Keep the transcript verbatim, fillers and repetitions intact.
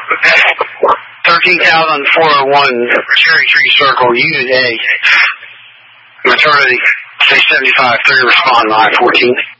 thirteen thousand four oh one, Cherry Tree Circle, Unit A. Maternity, six seventy-five, three, respond, line fourteen.